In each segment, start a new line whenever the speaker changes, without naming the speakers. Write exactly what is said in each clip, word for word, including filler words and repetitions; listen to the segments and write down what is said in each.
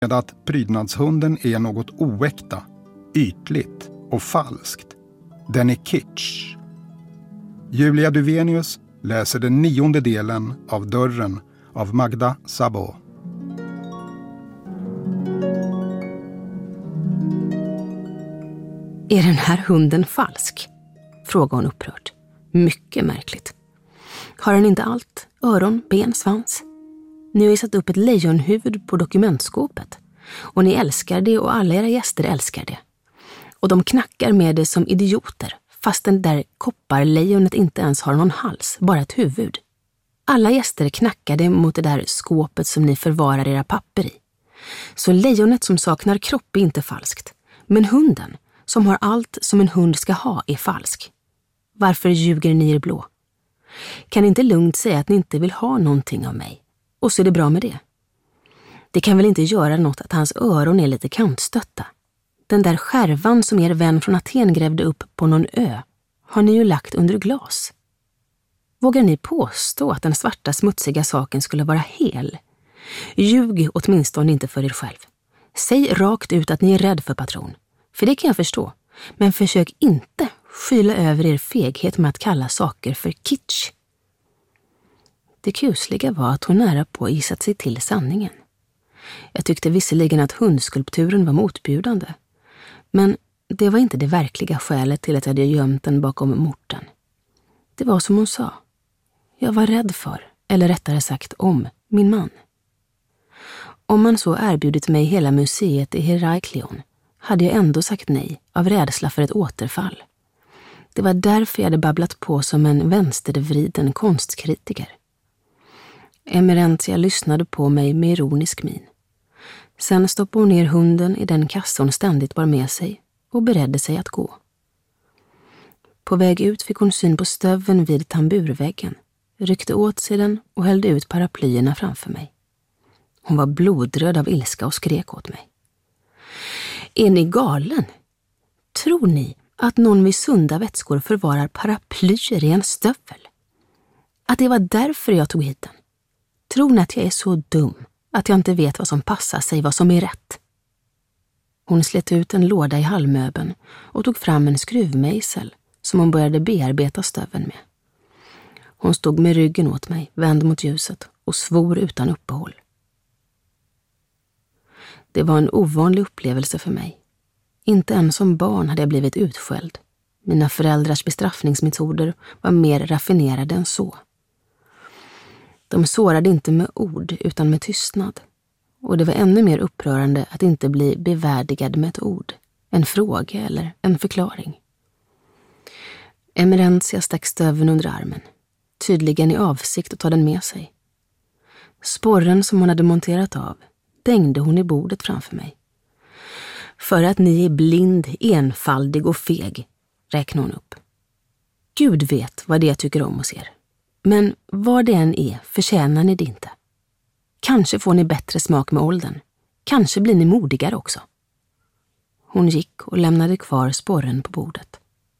med att prydnadshunden är något oäkta, ytligt och falskt. Den är kitsch. Julia Duvenius läser den nionde delen av Dörren av Magda Sabo.
Är den här hunden falsk? Frågar hon upprört. Mycket märkligt. Har den inte allt? Öron, ben, svans? Ni har ju satt upp ett lejonhuvud på dokumentskåpet. Och ni älskar det och alla era gäster älskar det. Och de knackar med det som idioter. Fast den där kopparlejonet inte ens har någon hals, bara ett huvud. Alla gäster knackade mot det där skåpet som ni förvarar era papper i. Så lejonet som saknar kropp är inte falskt. Men hunden, som har allt som en hund ska ha, är falsk. Varför ljuger ni er blå? Kan ni inte lugnt säga att ni inte vill ha någonting av mig? Och så är det bra med det. Det kan väl inte göra något att hans öron är lite kantstötta. Den där skärvan som er vän från Aten grävde upp på någon ö har ni ju lagt under glas. Vågar ni påstå att den svarta smutsiga saken skulle vara hel? Ljug åtminstone inte för er själv. Säg rakt ut att ni är rädd för patron. För det kan jag förstå. Men försök inte skyla över er feghet med att kalla saker för kitsch. Det kusliga var att hon nära på gissat sig till sanningen. Jag tyckte visserligen att hundskulpturen var motbjudande. Men det var inte det verkliga skälet till att jag hade gömt den bakom morten. Det var som hon sa. Jag var rädd för, eller rättare sagt om, min man. Om man så erbjudit mig hela museet i Heraklion hade jag ändå sagt nej av rädsla för ett återfall. Det var därför jag hade babblat på som en vänstervriden konstkritiker. Emerentia lyssnade på mig med ironisk min. Sen stoppade hon ner hunden i den kassa hon ständigt bar med sig och beredde sig att gå. På väg ut fick hon syn på stöven vid tamburväggen, ryckte åt sig den och hällde ut paraplyerna framför mig. Hon var blodröd av ilska och skrek åt mig. Är ni galen? Tror ni att någon vid sunda vätskor förvarar paraplyer i en stövel? Att det var därför jag tog hit den? Tror ni att jag är så dum att jag inte vet vad som passar sig, vad som är rätt? Hon slet ut en låda i halvmöbeln och tog fram en skruvmejsel som hon började bearbeta stöven med. Hon stod med ryggen åt mig, vänd mot ljuset, och svor utan uppehåll. Det var en ovanlig upplevelse för mig. Inte ens som barn hade jag blivit utskälld. Mina föräldrars bestraffningsmetoder var mer raffinerade än så. De sårade inte med ord utan med tystnad. Och det var ännu mer upprörande att inte bli bevärdigad med ett ord, en fråga eller en förklaring. Emerentia stack stöven under armen, tydligen i avsikt att ta den med sig. Sporren som hon hade monterat av dängde hon i bordet framför mig. För att ni är blind, enfaldig och feg, räknade hon upp. Gud vet vad det jag tycker om hos er. Men vad det än är förtjänar ni det inte. Kanske får ni bättre smak med åldern. Kanske blir ni modigare också. Hon gick och lämnade kvar sporren på bordet.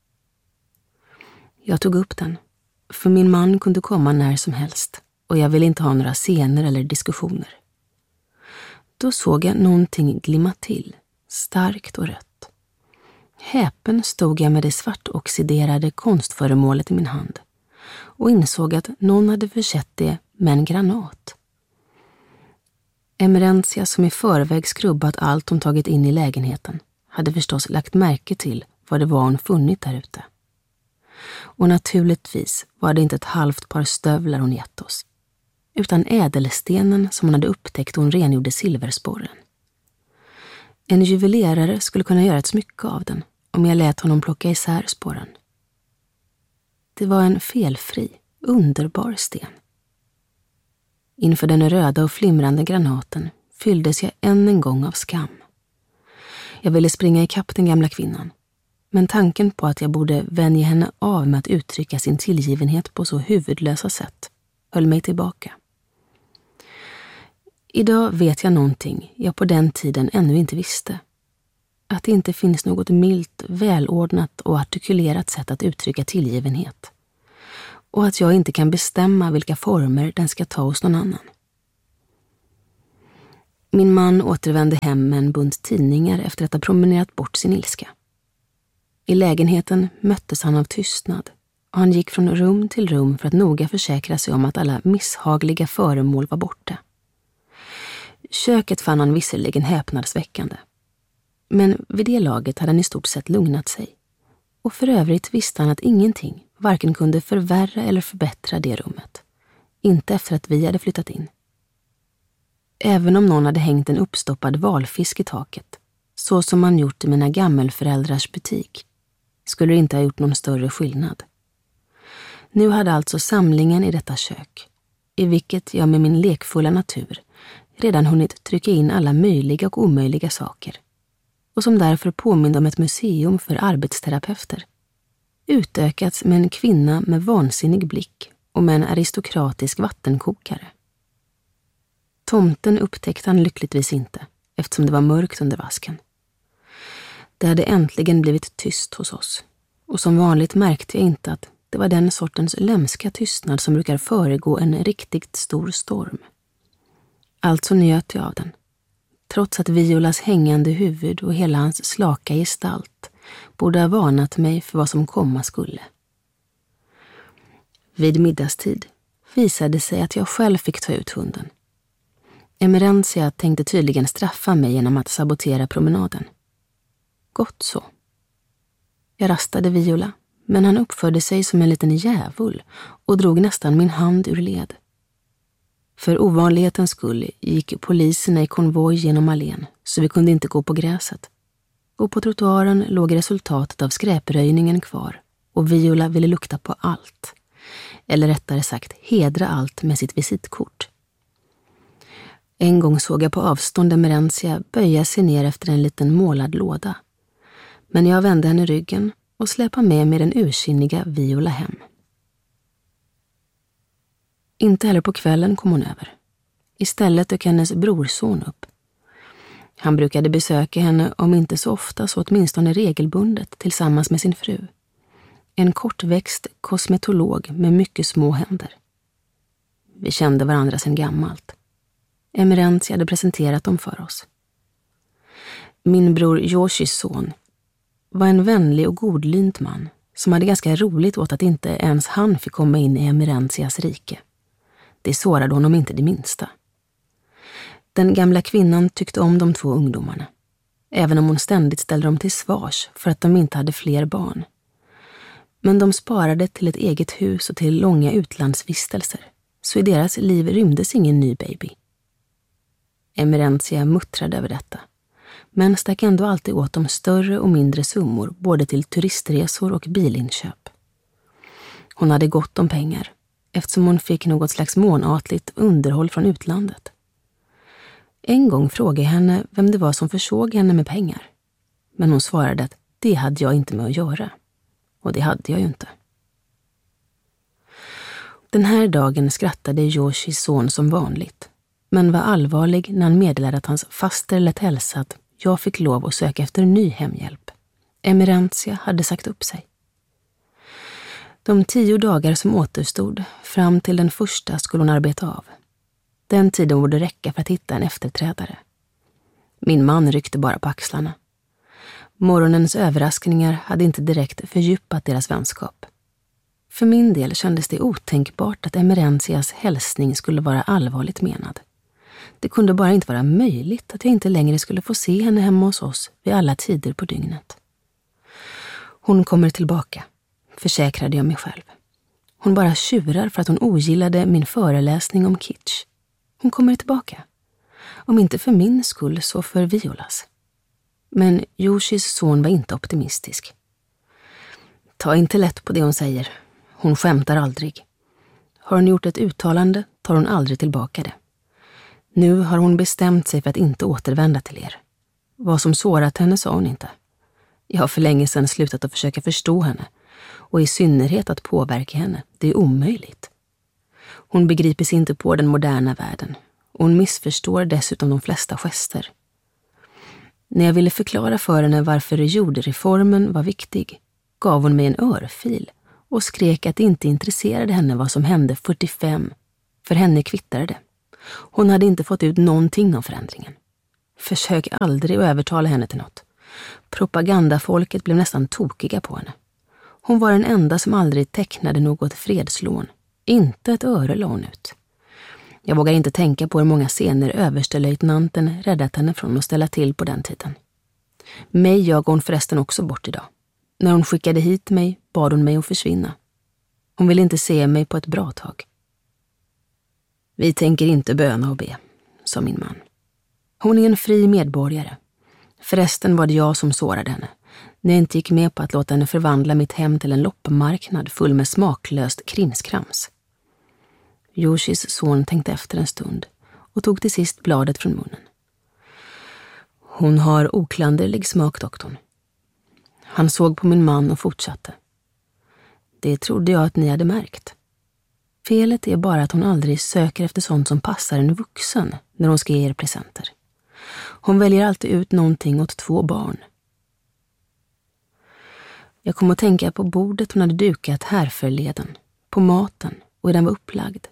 Jag tog upp den, för min man kunde komma när som helst och jag ville inte ha några scener eller diskussioner. Då såg jag någonting glimma till, starkt och rött. Häpen stod jag med det svartoxiderade konstföremålet i min hand och insåg att någon hade försett det med en granat. Emerentia, som i förväg skrubbat allt hon tagit in i lägenheten, hade förstås lagt märke till vad det var hon funnit där ute. Och naturligtvis var det inte ett halvt par stövlar hon gett oss, utan ädelstenen som hon hade upptäckt hon rengjorde silversporren. En juvelerare skulle kunna göra ett smycke av den om jag lät honom plocka isär sporren. Det var en felfri, underbar sten. Inför den röda och flimrande granaten fylldes jag än en gång av skam. Jag ville springa ikapp den gamla kvinnan, men tanken på att jag borde vänja henne av med att uttrycka sin tillgivenhet på så huvudlösa sätt höll mig tillbaka. Idag vet jag någonting jag på den tiden ännu inte visste. Att det inte finns något milt, välordnat och artikulerat sätt att uttrycka tillgivenhet. Och att jag inte kan bestämma vilka former den ska ta hos någon annan. Min man återvände hem med en bunt tidningar efter att ha promenerat bort sin ilska. I lägenheten möttes han av tystnad och han gick från rum till rum för att noga försäkra sig om att alla misshagliga föremål var borta. Köket fann han visserligen häpnadsväckande. Men vid det laget hade han i stort sett lugnat sig. Och för övrigt visste han att ingenting varken kunde förvärra eller förbättra det rummet. Inte efter att vi hade flyttat in. Även om någon hade hängt en uppstoppad valfisk i taket, så som man gjort i mina gammelföräldrars butik, skulle det inte ha gjort någon större skillnad. Nu hade alltså samlingen i detta kök, i vilket jag med min lekfulla natur redan hunnit trycka in alla möjliga och omöjliga saker, och som därför påminner om ett museum för arbetsterapeuter, utökats med en kvinna med vansinnig blick och med en aristokratisk vattenkokare. Tomten upptäckte han lyckligtvis inte, eftersom det var mörkt under vasken. Det hade äntligen blivit tyst hos oss, och som vanligt märkte jag inte att det var den sortens lömska tystnad som brukar föregå en riktigt stor storm. Alltså njöt jag av den, trots att Violas hängande huvud och hela hans slaka gestalt borde ha varnat mig för vad som komma skulle. Vid middagstid visade sig att jag själv fick ta ut hunden. Emerentia tänkte tydligen straffa mig genom att sabotera promenaden. Gott så. Jag rastade Viola, men han uppförde sig som en liten djävul och drog nästan min hand ur led. För ovanlighetens skull gick poliserna i konvoj genom allén, så vi kunde inte gå på gräset. Och på trottoaren låg resultatet av skräpröjningen kvar, och Viola ville lukta på allt. Eller rättare sagt hedra allt med sitt visitkort. En gång såg jag på avstånd Emerentia böja sig ner efter en liten målad låda. Men jag vände henne ryggen och släpade med mig den ursinniga Viola hem. Inte heller på kvällen kom hon över. Istället dök hennes brorson upp. Han brukade besöka henne om inte så ofta så åtminstone regelbundet tillsammans med sin fru. En kortväxt kosmetolog med mycket små händer. Vi kände varandra sedan gammalt. Emerentia hade presenterat dem för oss. Min bror Yoshis son var en vänlig och godlynt man som hade ganska roligt åt att inte ens han fick komma in i Emerentias rike. Det sårade honom inte det minsta. Den gamla kvinnan tyckte om de två ungdomarna, även om hon ständigt ställde dem till svars för att de inte hade fler barn. Men de sparade till ett eget hus och till långa utlandsvistelser, så i deras liv rymdes ingen ny baby. Emerentia muttrade över detta, men stack ändå alltid åt dem större och mindre summor både till turistresor och bilinköp. Hon hade gott om pengar, eftersom hon fick något slags månatligt underhåll från utlandet. En gång frågade jag henne vem det var som försåg henne med pengar, men hon svarade att det hade jag inte med att göra, och det hade jag ju inte. Den här dagen skrattade Yoshis son som vanligt, men var allvarlig när han meddelade att hans faster lät hälsa att jag fick lov att söka efter ny hemhjälp. Emerentia hade sagt upp sig. De tio dagar som återstod, fram till den första, skulle hon arbeta av. Den tiden borde räcka för att hitta en efterträdare. Min man ryckte bara på axlarna. Morgonens överraskningar hade inte direkt fördjupat deras vänskap. För min del kändes det otänkbart att Emerentias hälsning skulle vara allvarligt menad. Det kunde bara inte vara möjligt att jag inte längre skulle få se henne hemma hos oss vid alla tider på dygnet. Hon kommer tillbaka, försäkrade jag mig själv. Hon bara tjurar för att hon ogillade min föreläsning om kitsch. Hon kommer tillbaka. Om inte för min skull så för Violas. Men Yoshis son var inte optimistisk. Ta inte lätt på det hon säger. Hon skämtar aldrig. Har hon gjort ett uttalande tar hon aldrig tillbaka det. Nu har hon bestämt sig för att inte återvända till er. Vad som sårat henne sa hon inte. Jag har för länge sedan slutat att försöka förstå henne, och i synnerhet att påverka henne. Det är omöjligt. Hon begriper sig inte på den moderna världen, och hon missförstår dessutom de flesta gester. När jag ville förklara för henne varför jordreformen var viktig, gav hon mig en örfil och skrek att det inte intresserade henne vad som hände fyrtiofem. För henne kvittade det. Hon hade inte fått ut någonting av förändringen. Försök aldrig att övertala henne till något. Propagandafolket blev nästan tokiga på henne. Hon var den enda som aldrig tecknade något fredslån. Inte ett öre la hon ut. Jag vågar inte tänka på hur många scener överstelöjtnanten räddat henne från att ställa till på den tiden. Mig jag hon förresten också bort idag. När hon skickade hit mig bad hon mig att försvinna. Hon ville inte se mig på ett bra tag. Vi tänker inte böna och be, sa min man. Hon är en fri medborgare. Förresten var det jag som sårade henne, när jag inte gick med på att låta henne förvandla mitt hem till en loppmarknad full med smaklöst krimskrams. Yoshis son tänkte efter en stund och tog till sist bladet från munnen. Hon har oklanderlig smak, doktorn. Han såg på min man och fortsatte. Det trodde jag att ni hade märkt. Felet är bara att hon aldrig söker efter sånt som passar en vuxen när hon ska ge er presenter. Hon väljer alltid ut någonting åt två barn. Jag kom att tänka på bordet hon hade dukat här förleden, på maten och hur den var upplagd.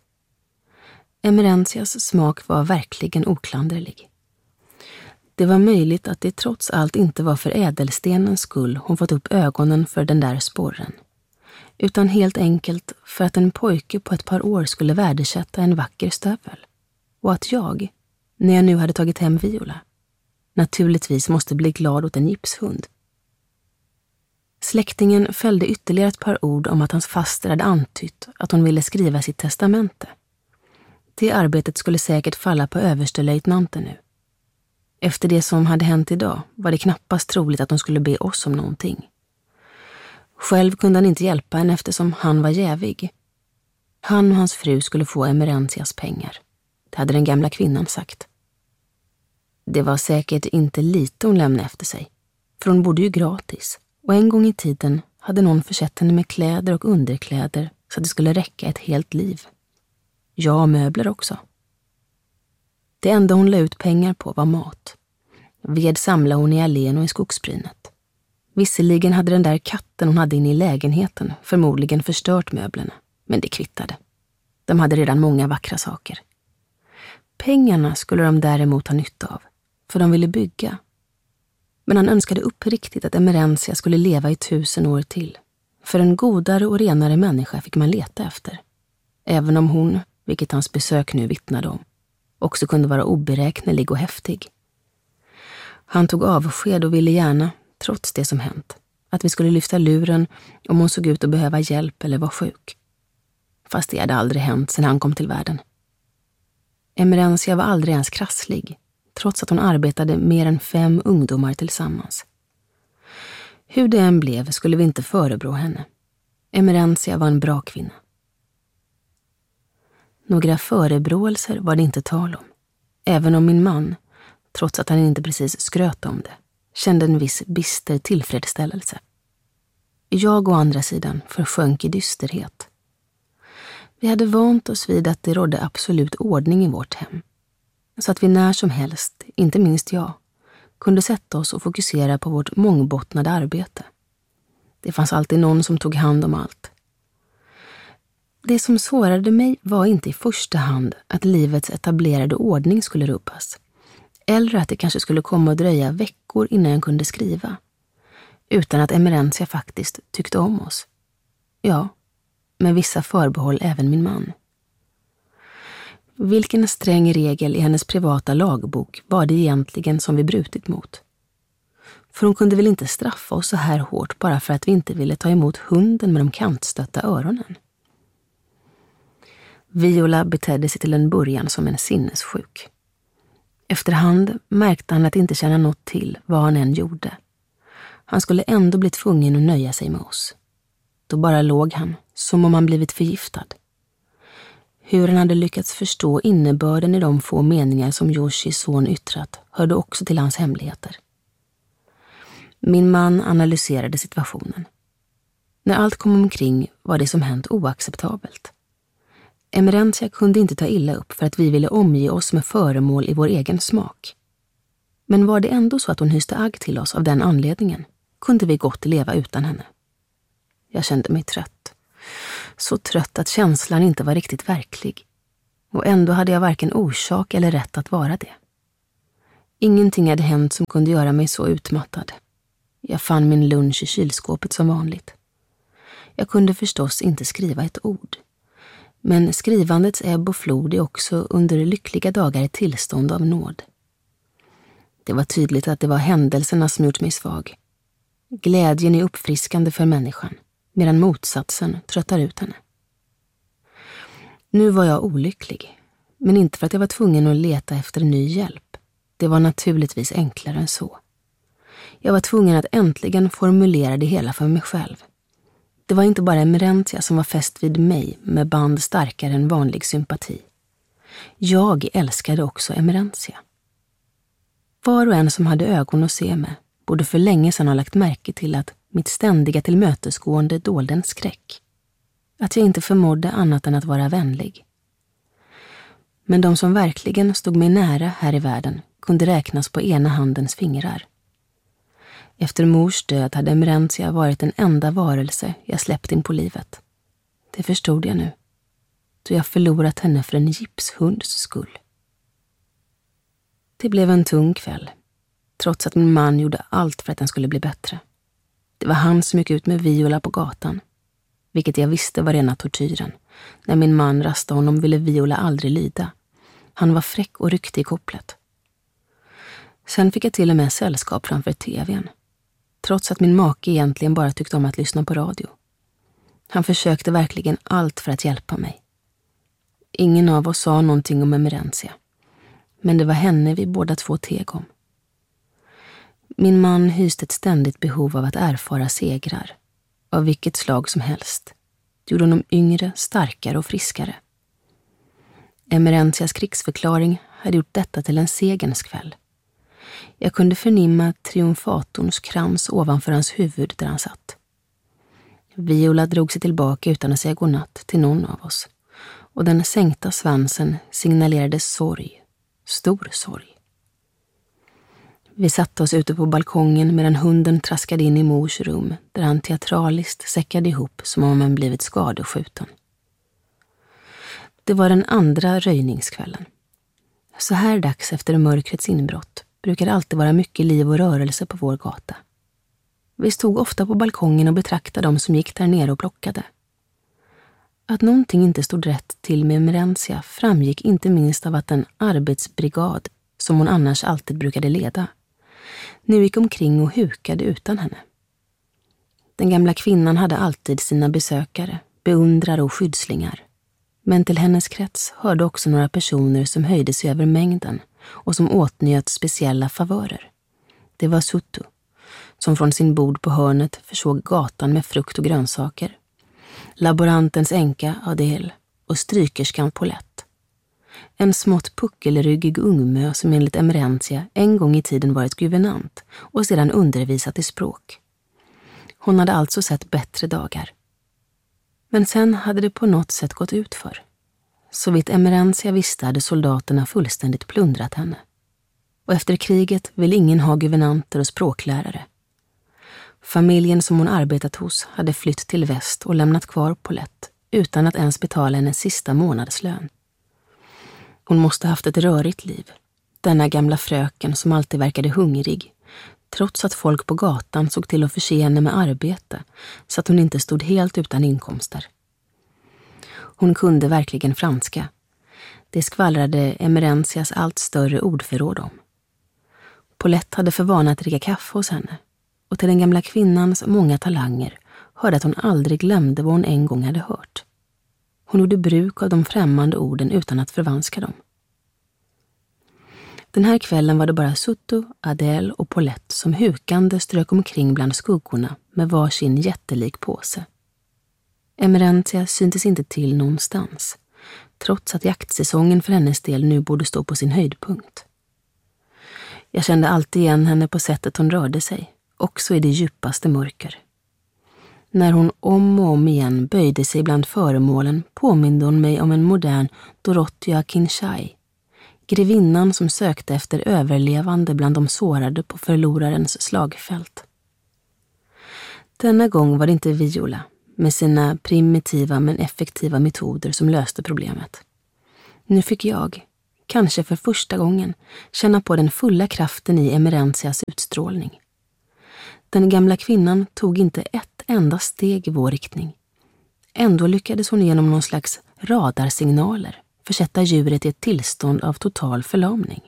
Emerenzias smak var verkligen oklanderlig. Det var möjligt att det trots allt inte var för ädelstenens skull hon fått upp ögonen för den där sporren, utan helt enkelt för att en pojke på ett par år skulle värdesätta en vacker stövel, och att jag, när jag nu hade tagit hem Viola, naturligtvis måste bli glad åt en gipshund. Släktingen fällde ytterligare ett par ord om att hans faster hade antytt att hon ville skriva sitt testamente. Det arbetet skulle säkert falla på överstelöjtnanten nu. Efter det som hade hänt idag var det knappast troligt att hon skulle be oss om någonting. Själv kunde han inte hjälpa henne eftersom han var jävig. Han och hans fru skulle få Emerenzias pengar. Det hade den gamla kvinnan sagt. Det var säkert inte lite hon lämnade efter sig, för hon bodde ju gratis, och en gång i tiden hade någon försett henne med kläder och underkläder så att det skulle räcka ett helt liv. Ja, möbler också. Det enda hon la ut pengar på var mat. Ved samlade hon i allén och i skogsbrynet. Visserligen hade den där katten hon hade inne i lägenheten förmodligen förstört möblerna, men det kvittade. De hade redan många vackra saker. Pengarna skulle de däremot ha nytta av, för de ville bygga. Men han önskade uppriktigt att Emerenzia skulle leva i tusen år till. För en godare och renare människa fick man leta efter. Även om hon, vilket hans besök nu vittnade om, också kunde vara oberäknelig och häftig. Han tog avsked och ville gärna, trots det som hänt, att vi skulle lyfta luren om hon såg ut att behöva hjälp eller var sjuk. Fast det hade aldrig hänt sedan han kom till världen. Emerenzia var aldrig ens krasslig, trots att hon arbetade mer än fem ungdomar tillsammans. Hur det än blev skulle vi inte förebrå henne. Emerenzia var en bra kvinna. Några förebråelser var det inte tal om, även om min man, trots att han inte precis skröt om det, kände en viss bister tillfredsställelse. Jag å andra sidan försjönk i dysterhet. Vi hade vant oss vid att det rådde absolut ordning i vårt hem, så att vi när som helst, inte minst jag, kunde sätta oss och fokusera på vårt mångbottnade arbete. Det fanns alltid någon som tog hand om allt. Det som sårade mig var inte i första hand att livets etablerade ordning skulle rubbas, eller att det kanske skulle komma att dröja veckor innan jag kunde skriva, utan att Emerenzia faktiskt tyckte om oss. Ja, med vissa förbehåll även min man. Vilken sträng regel i hennes privata lagbok var det egentligen som vi brutit mot? För hon kunde väl inte straffa oss så här hårt bara för att vi inte ville ta emot hunden med de kantstötta öronen? Viola betedde sig till en början som en sinnessjuk. Efterhand märkte han att inte känna något till vad han än gjorde. Han skulle ändå bli tvungen att nöja sig med oss. Då bara låg han, som om han blivit förgiftad. Hur han hade lyckats förstå innebörden i de få meningar som Yoshis son yttrat hörde också till hans hemligheter. Min man analyserade situationen. När allt kom omkring var det som hänt oacceptabelt. Emerenzia kunde inte ta illa upp för att vi ville omge oss med föremål i vår egen smak. Men var det ändå så att hon hyste agg till oss av den anledningen, kunde vi gott leva utan henne. Jag kände mig trött. Så trött att känslan inte var riktigt verklig. Och ändå hade jag varken orsak eller rätt att vara det. Ingenting hade hänt som kunde göra mig så utmattad. Jag fann min lunch i kylskåpet som vanligt. Jag kunde förstås inte skriva ett ord. Men skrivandets ebb och flod är också under lyckliga dagar ett tillstånd av nåd. Det var tydligt att det var händelserna som gjort mig svag. Glädjen är uppfriskande för människan, medan motsatsen tröttar ut henne. Nu var jag olycklig, men inte för att jag var tvungen att leta efter ny hjälp. Det var naturligtvis enklare än så. Jag var tvungen att äntligen formulera det hela för mig själv. Det var inte bara Emerentia som var fäst vid mig med band starkare än vanlig sympati. Jag älskade också Emerentia. Var och en som hade ögon att se med borde för länge sedan ha lagt märke till att mitt ständiga tillmötesgående dolde en skräck. Att jag inte förmådde annat än att vara vänlig. Men de som verkligen stod mig nära här i världen kunde räknas på ena handens fingrar. Efter mors död hade Emerentia varit den enda varelse jag släppt in på livet. Det förstod jag nu, då jag förlorat henne för en gipshunds skull. Det blev en tung kväll, trots att min man gjorde allt för att den skulle bli bättre. Det var han som gick ut med Viola på gatan, vilket jag visste var rena tortyren. När min man rastade honom ville Viola aldrig lyda. Han var fräck och ryckte i kopplet. Sen fick jag till och med sällskap framför tvn, trots att min make egentligen bara tyckte om att lyssna på radio. Han försökte verkligen allt för att hjälpa mig. Ingen av oss sa någonting om Emerentia, men det var henne vi båda två teg om. Min man hyste ett ständigt behov av att erfara segrar, av vilket slag som helst. Det gjorde honom yngre, starkare och friskare. Emerentias krigsförklaring hade gjort detta till en segerns kväll. Jag kunde förnimma triumfatorns krans ovanför hans huvud där han satt. Viola drog sig tillbaka utan att säga godnatt till någon av oss, och den sänkta svansen signalerade sorg, stor sorg. Vi satte oss ute på balkongen medan hunden traskade in i mors rum där han teatraliskt säckade ihop som om han blivit skadeskjuten. Det var den andra röjningskvällen. Så här dags efter mörkrets inbrott brukar det alltid vara mycket liv och rörelse på vår gata. Vi stod ofta på balkongen och betraktade dem som gick där nere och plockade. Att någonting inte stod rätt till med Emerentia framgick inte minst av att en arbetsbrigad, som hon annars alltid brukade leda, nu gick omkring och hukade utan henne. Den gamla kvinnan hade alltid sina besökare, beundrare och skyddslingar. Men till hennes krets hörde också några personer som höjde sig över mängden och som åtnjöt speciella favörer. Det var Suttu, som från sin bod på hörnet försåg gatan med frukt och grönsaker, laborantens änka Adele och strykerskan Paulette. En smått puckelryggig ungmö som enligt Emerentia en gång i tiden varit guvernant och sedan undervisat i språk. Hon hade alltså sett bättre dagar. Men sen hade det på något sätt gått ut för. Så vitt Emerentia visste hade soldaterna fullständigt plundrat henne. Och efter kriget ville ingen ha guvernanter och språklärare. Familjen som hon arbetat hos hade flytt till väst och lämnat kvar Paulette utan att ens betala hennes sista månadslön. Hon måste haft ett rörigt liv, denna gamla fröken som alltid verkade hungrig, trots att folk på gatan såg till att förse henne med arbete så att hon inte stod helt utan inkomster. Hon kunde verkligen franska. Det skvallrade Emerentias allt större ordförråd om. Paulette hade för vana att dricka kaffe hos henne, och till den gamla kvinnans många talanger hörde att hon aldrig glömde vad hon en gång hade hört. Hon gjorde bruk av de främmande orden utan att förvanska dem. Den här kvällen var det bara Suttu, Adele och Paulette som hukande strök omkring bland skuggorna med varsin jättelik påse. Emerentia syntes inte till någonstans, trots att jaktsäsongen för hennes del nu borde stå på sin höjdpunkt. Jag kände alltid igen henne på sättet hon rörde sig, också i det djupaste mörker. När hon om och om igen böjde sig bland föremålen påminde hon mig om en modern Dorothea Kinshai, grevinnan som sökte efter överlevande bland de sårade på förlorarens slagfält. Denna gång var det inte Viola med sina primitiva men effektiva metoder som löste problemet. Nu fick jag, kanske för första gången, känna på den fulla kraften i Emerentias utstrålning. Den gamla kvinnan tog inte ett enda steg i vår riktning. Ändå lyckades hon genom någon slags radarsignaler försätta djuret i ett tillstånd av total förlamning.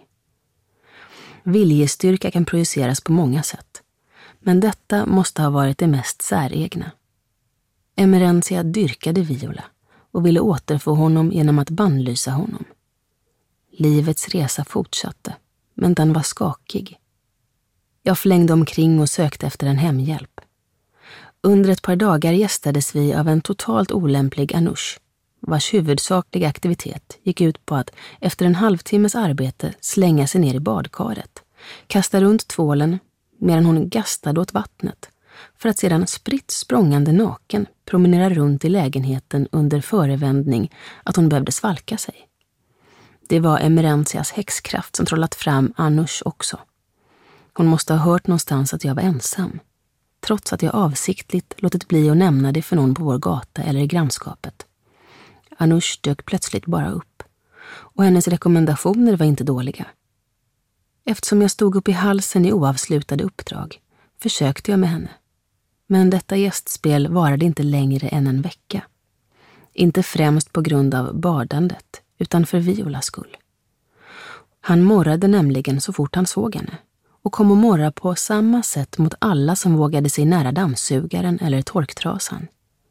Viljestyrka kan projiceras på många sätt, men detta måste ha varit det mest säregna. Emerentia dyrkade Viola och ville återfå honom genom att bannlysa honom. Livets resa fortsatte, men den var skakig. Jag flängde omkring och sökte efter en hemhjälp. Under ett par dagar gästades vi av en totalt olämplig Anush, vars huvudsakliga aktivitet gick ut på att efter en halvtimmes arbete slänga sig ner i badkaret, kasta runt tvålen medan hon gastade åt vattnet, för att sedan spritt språngande naken promenera runt i lägenheten under förevändning att hon behövde svalka sig. Det var Emerentias häxkraft som trollat fram Anush också. Hon måste ha hört någonstans att jag var ensam, trots att jag avsiktligt låtit bli att nämna det för någon på vår gata eller i grannskapet. Anush dök plötsligt bara upp, och hennes rekommendationer var inte dåliga. Eftersom jag stod upp i halsen i oavslutade uppdrag försökte jag med henne. Men detta gästspel varade inte längre än en vecka. Inte främst på grund av badandet, utan för Violas skull. Han morrade nämligen så fort han såg henne, och kom att morra på samma sätt mot alla som vågade sig nära dammsugaren eller torktrasan.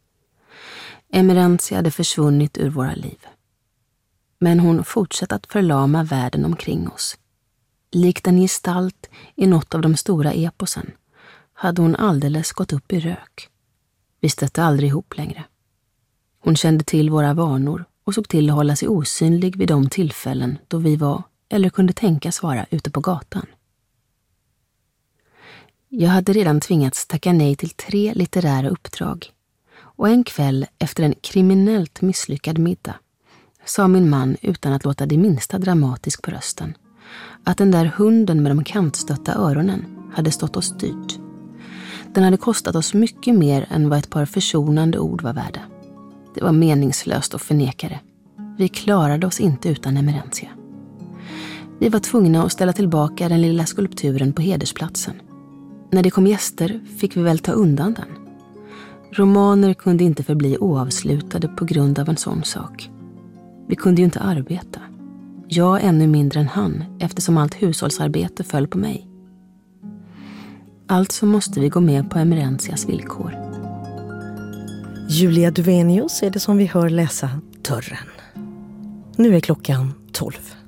Emerentia hade försvunnit ur våra liv. Men hon fortsatte att förlama världen omkring oss. Likt en gestalt i något av de stora eposen hade hon alldeles gått upp i rök. Vi stötte aldrig ihop längre. Hon kände till våra vanor och såg till att hålla sig osynlig vid de tillfällen då vi var, eller kunde tänkas vara, ute på gatan. Jag hade redan tvingats tacka nej till tre litterära uppdrag, och en kväll efter en kriminellt misslyckad middag sa min man utan att låta det minsta dramatisk på rösten att den där hunden med de kantstötta öronen hade stått oss dyrt. Den hade kostat oss mycket mer än vad ett par försonande ord var värda. Det var meningslöst att förneka det. Vi klarade oss inte utan Emerentia. Vi var tvungna att ställa tillbaka den lilla skulpturen på hedersplatsen. När det kom gäster fick vi väl ta undan den. Romaner kunde inte förbli oavslutade på grund av en sån sak. Vi kunde ju inte arbeta. Jag ännu mindre än han, eftersom allt hushållsarbete föll på mig. Alltså måste vi gå med på Emerentias villkor.
Julia Duvenius är det som vi hör läsa Dörren. Nu är klockan tolv.